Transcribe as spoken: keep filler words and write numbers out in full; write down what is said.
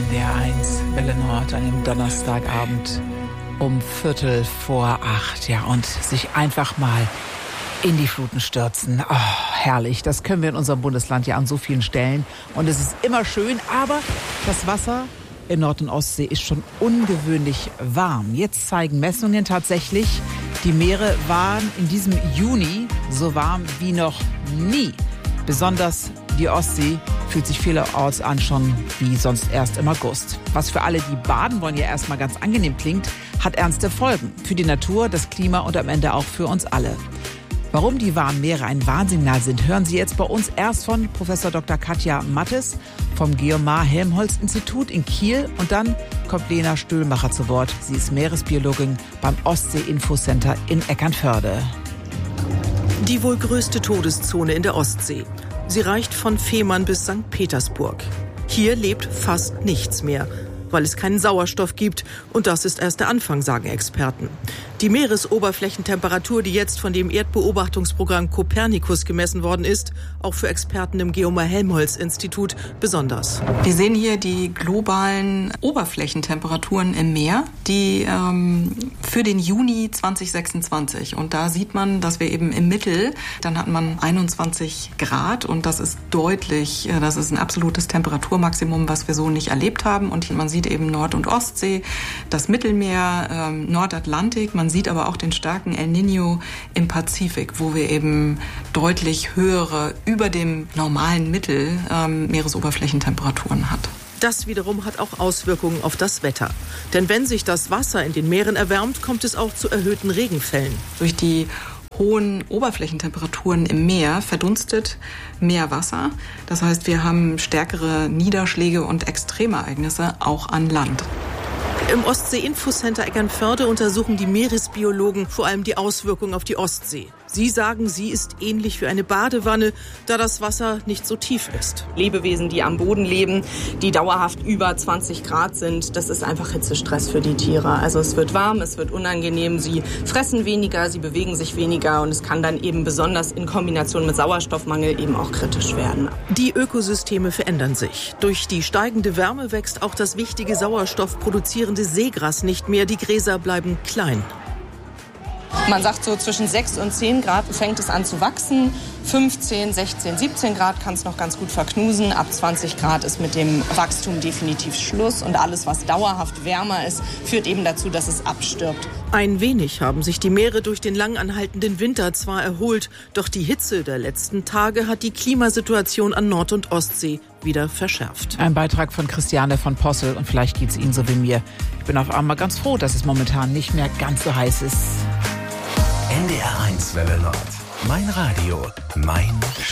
N D R eins, Welle Nord, an dem Donnerstagabend um Viertel vor acht. Ja, und sich einfach mal in die Fluten stürzen. Oh, herrlich. Das können wir in unserem Bundesland ja an so vielen Stellen. Und es ist immer schön, aber das Wasser in Nord- und Ostsee ist schon ungewöhnlich warm. Jetzt zeigen Messungen tatsächlich, die Meere waren in diesem Juni so warm wie noch nie. Besonders die Ostsee fühlt sich vielerorts an schon wie sonst erst im August. Was für alle, die baden wollen, ja erstmal ganz angenehm klingt, hat ernste Folgen. Für die Natur, das Klima und am Ende auch für uns alle. Warum die warmen Meere ein Warnsignal sind, hören Sie jetzt bei uns erst von Professor Doktor Katja Mattes vom Geomar-Helmholtz-Institut in Kiel und dann kommt Lena Stöhlmacher zu Wort. Sie ist Meeresbiologin beim Ostsee-Infocenter in Eckernförde. Die wohl größte Todeszone in der Ostsee. Sie reicht von Fehmarn bis Sankt Petersburg. Hier lebt fast nichts mehr, weil es keinen Sauerstoff gibt. Und das ist erst der Anfang, sagen Experten. Die Meeresoberflächentemperatur, die jetzt von dem Erdbeobachtungsprogramm Copernicus gemessen worden ist, auch für Experten im Geomar-Helmholtz-Institut besonders. Wir sehen hier die globalen Oberflächentemperaturen im Meer, die ähm, für den Juni zwanzig sechsundzwanzig. Und da sieht man, dass wir eben im Mittel, dann hat man einundzwanzig Grad und das ist deutlich, das ist ein absolutes Temperaturmaximum, was wir so nicht erlebt haben. Und man sieht eben Nord- und Ostsee, das Mittelmeer, ähm, Nordatlantik, man Man sieht aber auch den starken El Niño im Pazifik, wo wir eben deutlich höhere, über dem normalen Mittel ähm, Meeresoberflächentemperaturen hat. Das wiederum hat auch Auswirkungen auf das Wetter. Denn wenn sich das Wasser in den Meeren erwärmt, kommt es auch zu erhöhten Regenfällen. Durch die hohen Oberflächentemperaturen im Meer verdunstet mehr Wasser. Das heißt, wir haben stärkere Niederschläge und Extremereignisse auch an Land. Im Ostsee-Infocenter Eckernförde untersuchen die Meeresbiologen vor allem die Auswirkungen auf die Ostsee. Sie sagen, sie ist ähnlich wie eine Badewanne, da das Wasser nicht so tief ist. Lebewesen, die am Boden leben, die dauerhaft über zwanzig Grad sind, das ist einfach Hitzestress für die Tiere. Also es wird warm, es wird unangenehm, sie fressen weniger, sie bewegen sich weniger und es kann dann eben besonders in Kombination mit Sauerstoffmangel eben auch kritisch werden. Die Ökosysteme verändern sich. Durch die steigende Wärme wächst auch das wichtige sauerstoffproduzierende Seegras nicht mehr. Die Gräser bleiben klein. Man sagt so zwischen sechs und zehn Grad fängt es an zu wachsen. fünfzehn, sechzehn, siebzehn Grad kann es noch ganz gut verknusen. Ab zwanzig Grad ist mit dem Wachstum definitiv Schluss. Und alles, was dauerhaft wärmer ist, führt eben dazu, dass es abstirbt. Ein wenig haben sich die Meere durch den lang anhaltenden Winter zwar erholt, doch die Hitze der letzten Tage hat die Klimasituation an Nord- und Ostsee wieder verschärft. Ein Beitrag von Christiane von Possel und vielleicht geht es Ihnen so wie mir. Ich bin auf einmal ganz froh, dass es momentan nicht mehr ganz so heiß ist. N D R eins Welle Nord. Mein Radio, mein